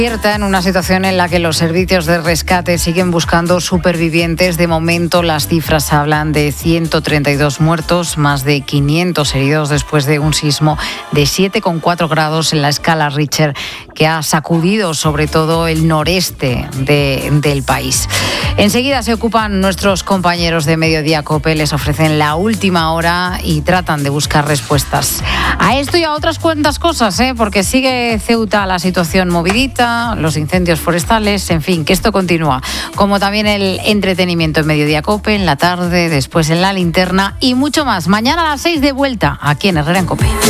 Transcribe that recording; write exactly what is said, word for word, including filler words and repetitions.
En una situación en la que los servicios de rescate siguen buscando supervivientes. De momento las cifras hablan de ciento treinta y dos muertos, más de quinientos heridos después de un sismo de siete coma cuatro grados en la escala Richter que ha sacudido sobre todo el noreste de, del país. Enseguida se ocupan nuestros compañeros de Mediodía COPE, les ofrecen la última hora y tratan de buscar respuestas a esto y a otras cuantas cosas, ¿eh? Porque sigue Ceuta la situación movidita, los incendios forestales, en fin, que esto continúa. Como también el entretenimiento en Mediodía COPE, en la tarde, después en la linterna y mucho más. Mañana a las seis de vuelta, aquí en Herrera en COPE.